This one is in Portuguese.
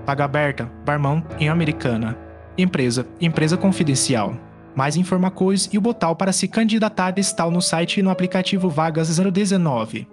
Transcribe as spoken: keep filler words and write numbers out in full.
Vaga aberta, Barmão, em Americana. Empresa, empresa confidencial. Mais informações e o botão para se candidatar está no site e no aplicativo Vagas zero dezenove.